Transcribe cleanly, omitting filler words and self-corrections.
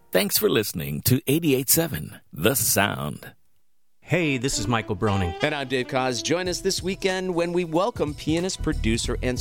Thanks for listening to 88.7 The Sound. Hey, this is Michael Broning. And I'm Dave Koz. Join us this weekend when we welcome pianist, producer, and